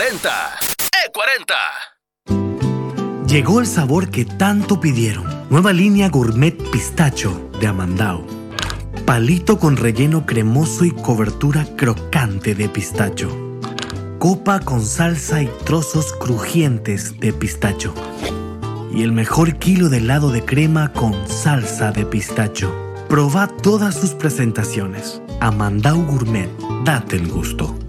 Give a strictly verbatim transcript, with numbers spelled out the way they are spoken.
cuarenta. E cuarenta. Llegó el sabor que tanto pidieron. Nueva línea Gourmet Pistacho de Amandao. Palito con relleno cremoso y cobertura crocante de pistacho. Copa con salsa y trozos crujientes de pistacho. Y el mejor kilo de helado de crema con salsa de pistacho. Probá todas sus presentaciones. Amandao Gourmet, date el gusto.